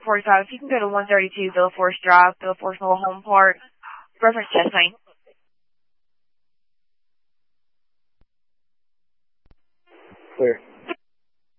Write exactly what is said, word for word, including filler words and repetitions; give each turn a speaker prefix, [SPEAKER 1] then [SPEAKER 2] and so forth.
[SPEAKER 1] forty-five, if you can go to one thirty-two Bill Force Drive, Bill Force Mobile Home Park, reference test main.
[SPEAKER 2] Clear.